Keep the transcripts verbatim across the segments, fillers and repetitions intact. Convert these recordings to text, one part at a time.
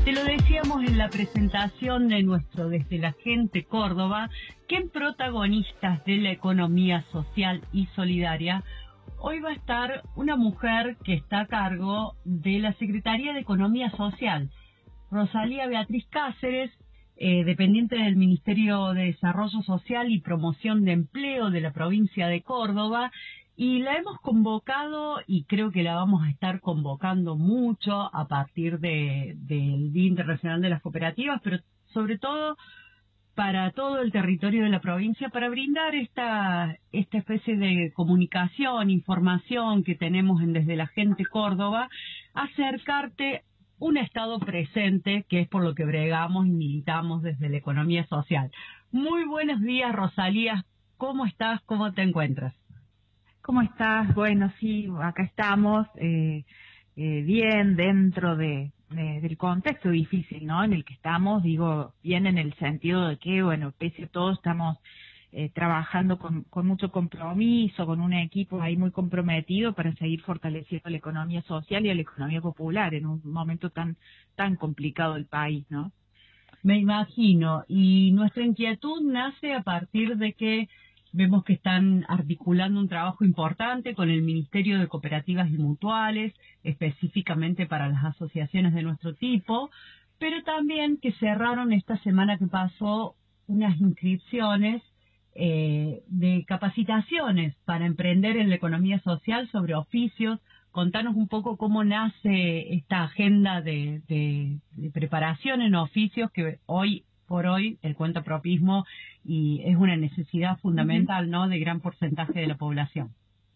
Te lo decíamos en la presentación de nuestro Desde la Gente Córdoba, que en Protagonistas de la Economía Social y Solidaria, hoy va a estar una mujer que está a cargo de la Secretaría de Economía Social, Rosalía Beatriz Cáceres, eh, dependiente del Ministerio de Desarrollo Social y Promoción de Empleo de la provincia de Córdoba, y la hemos convocado y creo que la vamos a estar convocando mucho a partir de, del Día Internacional de las Cooperativas, pero sobre todo para todo el territorio de la provincia, para brindar esta, esta especie de comunicación, información que tenemos en Desde la Gente Córdoba, acercarte un Estado presente, que es por lo que bregamos y militamos desde la economía social. Muy buenos días, Rosalía. ¿Cómo estás? ¿Cómo te encuentras? ¿Cómo estás? Bueno, sí, acá estamos, eh, eh, bien dentro de, de, del contexto difícil, ¿no?, en el que estamos, digo, bien en el sentido de que, bueno, pese a todo estamos eh, trabajando con, con mucho compromiso, con un equipo ahí muy comprometido para seguir fortaleciendo la economía social y la economía popular en un momento tan, tan complicado del país, ¿no? Me imagino, y nuestra inquietud nace a partir de que vemos que están articulando un trabajo importante con el Ministerio de Cooperativas y Mutuales, específicamente para las asociaciones de nuestro tipo, pero también que cerraron esta semana que pasó unas inscripciones eh, de capacitaciones para emprender en la economía social sobre oficios. Contanos un poco cómo nace esta agenda de, de, de preparación en oficios que hoy por hoy el cuentapropismo y es una necesidad fundamental, uh-huh, ¿no?, de gran porcentaje de la población.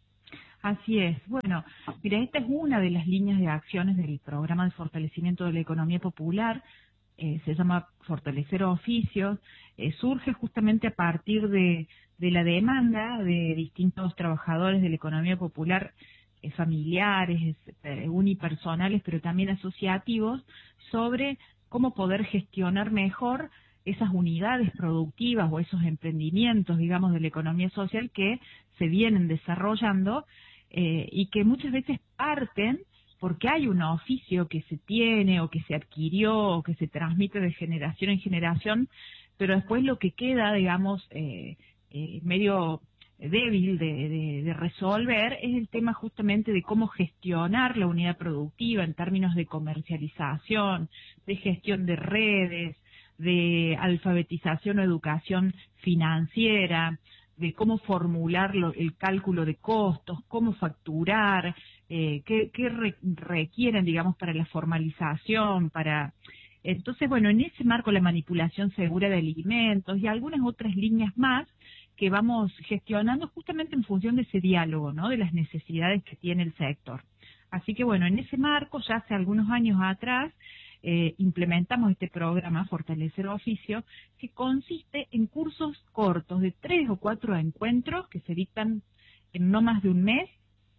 Así es. Bueno, mira, esta es una de las líneas de acciones del programa de fortalecimiento de la economía popular. Eh, se llama Fortalecer Oficios. Eh, surge justamente a partir de, de la demanda de distintos trabajadores de la economía popular, eh, familiares, eh, unipersonales, pero también asociativos, sobre cómo poder gestionar mejor esas unidades productivas o esos emprendimientos, digamos, de la economía social que se vienen desarrollando eh, y que muchas veces parten porque hay un oficio que se tiene o que se adquirió o que se transmite de generación en generación, pero después lo que queda, digamos, eh, eh, medio débil de, de, de resolver es el tema justamente de cómo gestionar la unidad productiva en términos de comercialización, de gestión de redes, de alfabetización o educación financiera, de cómo formular lo, el cálculo de costos, cómo facturar, eh, qué, qué re, requieren, digamos, para la formalización, para... Entonces, bueno, en ese marco la manipulación segura de alimentos y algunas otras líneas más que vamos gestionando justamente en función de ese diálogo, ¿no?, de las necesidades que tiene el sector. Así que, bueno, en ese marco, ya hace algunos años atrás, eh, implementamos este programa Fortalecer Oficio, que consiste en cursos cortos de tres o cuatro encuentros que se dictan en no más de un mes,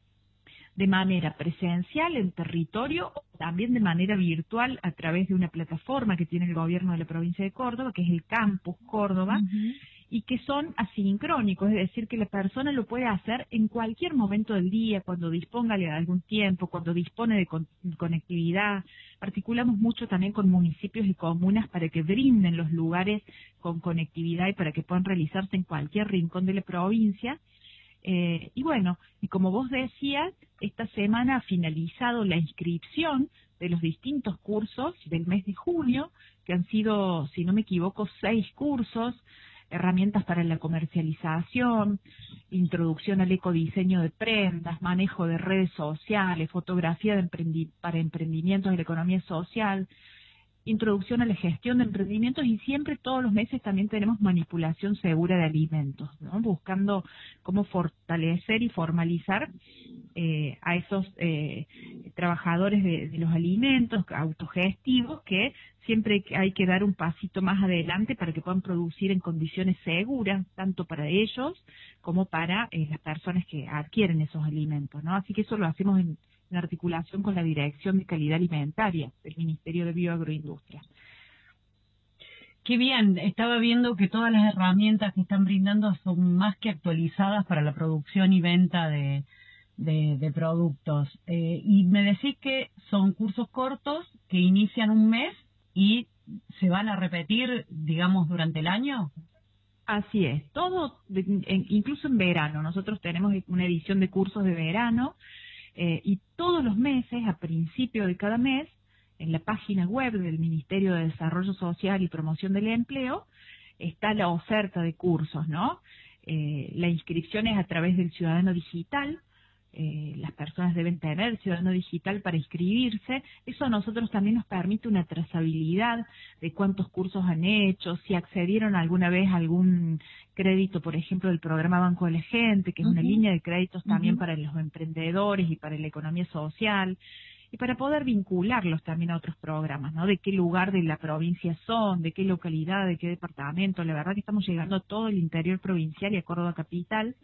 de manera presencial en territorio o también de manera virtual a través de una plataforma que tiene el gobierno de la provincia de Córdoba, que es el Campus Córdoba, uh-huh, y que son asincrónicos, es decir, que la persona lo puede hacer en cualquier momento del día, cuando disponga de algún tiempo, cuando dispone de con conectividad. Articulamos mucho también con municipios y comunas para que brinden los lugares con conectividad y para que puedan realizarse en cualquier rincón de la provincia. Eh, y bueno, y como vos decías, esta semana ha finalizado la inscripción de los distintos cursos del mes de junio, que han sido, si no me equivoco, seis cursos: herramientas para la comercialización, introducción al ecodiseño de prendas, manejo de redes sociales, fotografía de emprendi para emprendimientos de la economía social, introducción a la gestión de emprendimientos, y siempre todos los meses también tenemos manipulación segura de alimentos, ¿no?, buscando cómo fortalecer y formalizar eh, a esos eh, trabajadores de, de los alimentos autogestivos, que siempre hay que dar un pasito más adelante para que puedan producir en condiciones seguras, tanto para ellos como para eh, las personas que adquieren esos alimentos, ¿no? Así que eso lo hacemos en en articulación con la Dirección de Calidad Alimentaria del Ministerio de Bioagroindustria. Qué bien, estaba viendo que todas las herramientas que están brindando son más que actualizadas para la producción y venta de, de, de productos. Eh, y me decís que son cursos cortos que inician un mes y se van a repetir, digamos, durante el año. Así es, todo, incluso en verano. Nosotros tenemos una edición de cursos de verano eh, y todos los meses, a principio de cada mes, en la página web del Ministerio de Desarrollo Social y Promoción del Empleo, está la oferta de cursos, ¿no? Eh, la inscripción es a través del Ciudadano Digital. Eh, las personas deben tener Ciudadano Digital para inscribirse. Eso a nosotros también nos permite una trazabilidad de cuántos cursos han hecho, si accedieron alguna vez a algún crédito, por ejemplo, del programa Banco de la Gente, que es uh-huh. una línea de créditos también uh-huh. para los emprendedores y para la economía social, y para poder vincularlos también a otros programas, ¿no? De qué lugar de la provincia son, de qué localidad, de qué departamento. La verdad que estamos llegando a todo el interior provincial y a Córdoba capital.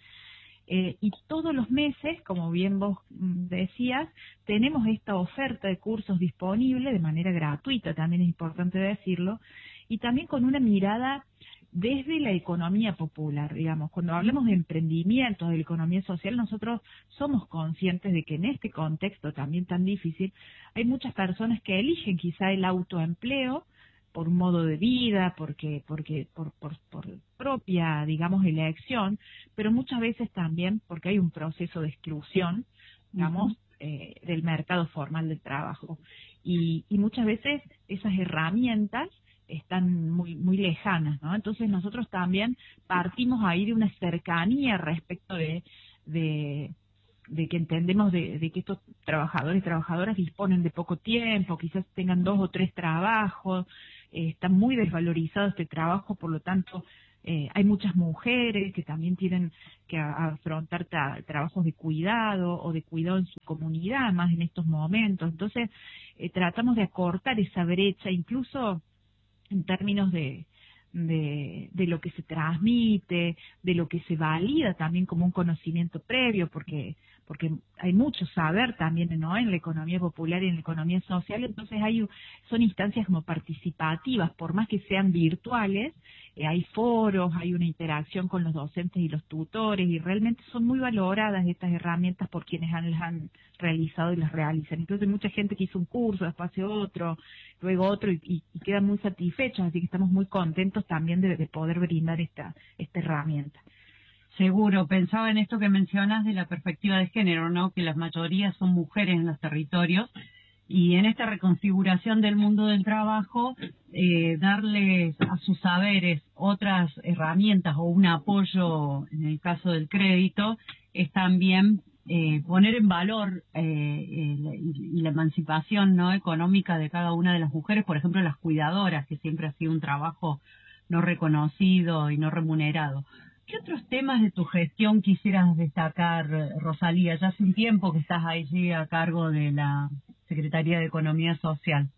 Eh, y todos los meses, como bien vos decías, tenemos esta oferta de cursos disponible de manera gratuita, también es importante decirlo, y también con una mirada desde la economía popular, digamos. Cuando hablamos de emprendimientos, de la economía social, nosotros somos conscientes de que en este contexto también tan difícil, hay muchas personas que eligen quizá el autoempleo por un modo de vida, porque, porque, por, por, por propia, digamos, elección, pero muchas veces también porque hay un proceso de exclusión, digamos, uh-huh. eh, del mercado formal del trabajo. Y, y muchas veces esas herramientas están muy, muy lejanas, ¿no? Entonces nosotros también partimos ahí de una cercanía respecto de, de de que entendemos de, de que estos trabajadores y trabajadoras disponen de poco tiempo, quizás tengan dos o tres trabajos, eh, está muy desvalorizado este trabajo, por lo tanto eh, hay muchas mujeres que también tienen que a, afrontar tra trabajos de cuidado o de cuidado en su comunidad, más en estos momentos. Entonces eh, tratamos de acortar esa brecha, incluso en términos de De, de lo que se transmite, de lo que se valida también como un conocimiento previo, porque porque hay mucho saber también, ¿no?, en la economía popular y en la economía social. Entonces hay son instancias como participativas, por más que sean virtuales, eh, hay foros, hay una interacción con los docentes y los tutores, y realmente son muy valoradas estas herramientas por quienes han, las han realizado y las realizan. Entonces hay mucha gente que hizo un curso, después hace otro, luego otro, y, y, y quedan muy satisfechos, así que estamos muy contentos también de, de poder brindar esta, esta herramienta. Seguro, pensaba en esto que mencionas de la perspectiva de género, ¿no? Que las mayorías son mujeres en los territorios, y en esta reconfiguración del mundo del trabajo, eh, darles a sus saberes otras herramientas o un apoyo, en el caso del crédito, es también eh, poner en valor eh, eh, y la emancipación, ¿no?, económica de cada una de las mujeres, por ejemplo las cuidadoras, que siempre ha sido un trabajo no reconocido y no remunerado. ¿Qué otros temas de tu gestión quisieras destacar, Rosalía? Ya hace un tiempo que estás allí a cargo de la Secretaría de Economía Social.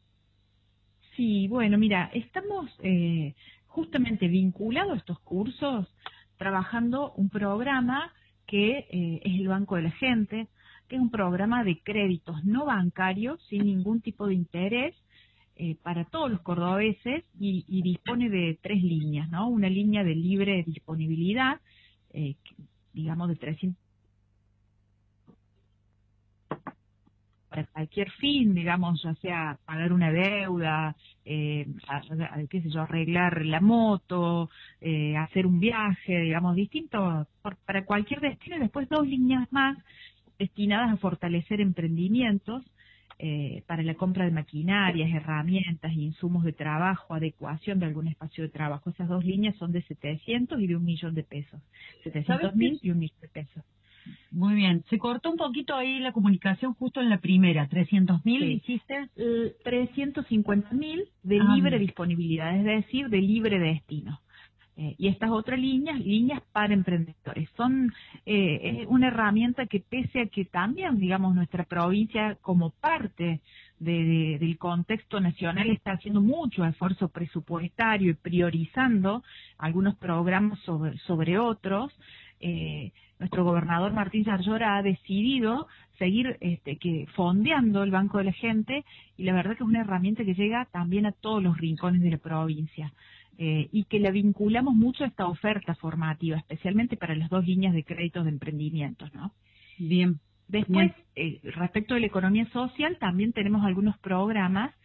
Sí, bueno, mira, estamos eh, justamente vinculados a estos cursos, trabajando un programa que eh, es el Banco de la Gente, que es un programa de créditos no bancarios, sin ningún tipo de interés, Eh, para todos los cordobeses, y, y dispone de tres líneas, ¿no? Una línea de libre disponibilidad, eh, digamos de trescientos para cualquier fin, digamos, ya sea pagar una deuda, eh, a, a, qué sé yo, arreglar la moto, eh, hacer un viaje, digamos, distinto, por, para cualquier destino, y después dos líneas más destinadas a fortalecer emprendimientos, Eh, para la compra de maquinarias, herramientas, insumos de trabajo, adecuación de algún espacio de trabajo. Esas dos líneas son de setecientos y de un millón de pesos. setecientos mil y un millón de pesos. Muy bien. Se cortó un poquito ahí la comunicación justo en la primera. ¿trescientos mil sí. dijiste? Eh, trescientos cincuenta mil de ah, libre bien. disponibilidad, es decir, de libre destino. Eh, y estas otras líneas, líneas para emprendedores. Son eh, una herramienta que, pese a que también, digamos, nuestra provincia como parte de, de, del contexto nacional está haciendo mucho esfuerzo presupuestario y priorizando algunos programas sobre, sobre otros, eh, nuestro gobernador Martín Yarlora ha decidido seguir este, que fondeando el Banco de la Gente, y la verdad que es una herramienta que llega también a todos los rincones de la provincia. Eh, y que la vinculamos mucho a esta oferta formativa, especialmente para las dos líneas de créditos de emprendimientos, ¿no? Bien. Después, Bien. Eh, respecto de la economía social, también tenemos algunos programas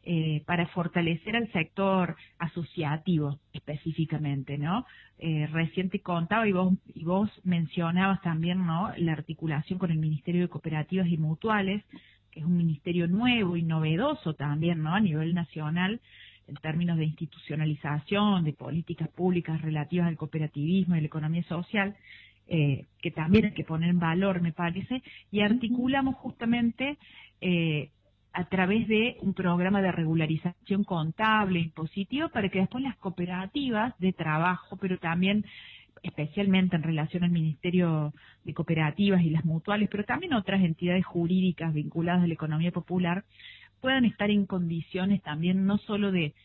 eh, para fortalecer al sector asociativo específicamente, ¿no? Eh, recién te contaba y vos, y vos mencionabas también, ¿no?, la articulación con el Ministerio de Cooperativas y Mutuales, que es un ministerio nuevo y novedoso también, ¿no?, a nivel nacional, en términos de institucionalización, de políticas públicas relativas al cooperativismo y la economía social, eh, que también hay que poner en valor, me parece, y articulamos justamente eh, a través de un programa de regularización contable, impositiva, para que después las cooperativas de trabajo, pero también especialmente en relación al Ministerio de Cooperativas y las mutuales, pero también otras entidades jurídicas vinculadas a la economía popular, puedan estar en condiciones también no solo de